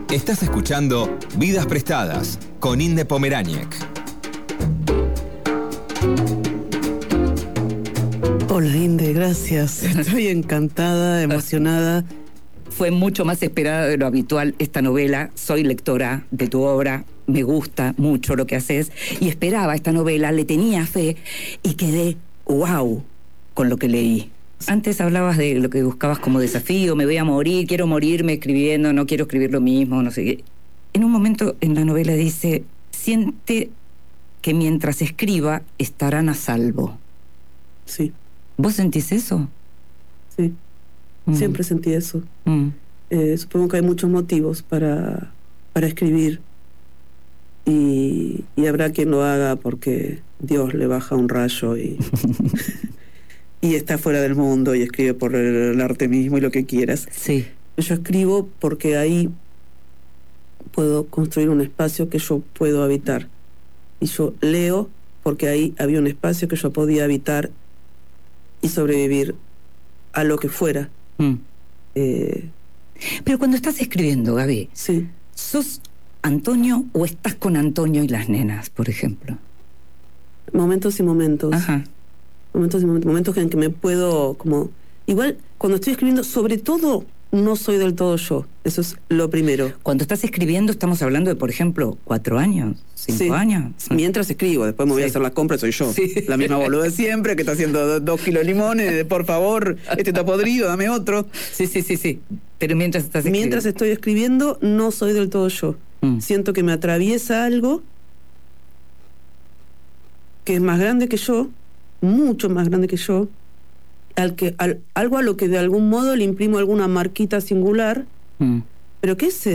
Estás escuchando Vidas Prestadas con Inde Pomeráñez. Hola Inde, gracias. Estoy encantada, emocionada. Fue mucho más esperada de lo habitual esta novela. Soy lectora de tu obra, me gusta mucho lo que haces y esperaba esta novela, le tenía fe y quedé wow con lo que leí. Antes hablabas de lo que buscabas como desafío, me voy a morir, quiero morirme escribiendo, no quiero escribir lo mismo, no sé qué. En un momento en la novela dice, siente que mientras escriba estarán a salvo. Sí. ¿Vos sentís eso? Sí, siempre sentí eso. Supongo que hay muchos motivos para escribir y habrá quien lo haga porque Dios le baja un rayo y, y está fuera del mundo y escribe por el arte mismo y lo que quieras. Sí. Yo escribo porque ahí puedo construir un espacio que yo puedo habitar. Y yo leo porque ahí había un espacio que yo podía habitar y sobrevivir a lo que fuera. Pero cuando estás escribiendo, Gaby, Sí. ¿sos Antonio o estás con Antonio y las nenas, por ejemplo? Momentos y momentos. Ajá. Momentos y momentos. Momentos en que me puedo como... Igual, cuando estoy escribiendo, sobre todo, no soy del todo yo. Eso es lo primero. Cuando estás escribiendo, estamos hablando de, por ejemplo, 4 años, 5 años. Mientras escribo, después me voy a hacer las compras, soy yo. Sí. La misma boluda de siempre, que está haciendo 2 kilos de limones, por favor, este está podrido, dame otro. Sí. Pero mientras estás escribiendo. Mientras estoy escribiendo, no soy del todo yo. Siento que me atraviesa algo que es más grande que yo, mucho más grande que yo, algo a lo que de algún modo le imprimo alguna marquita singular, pero que es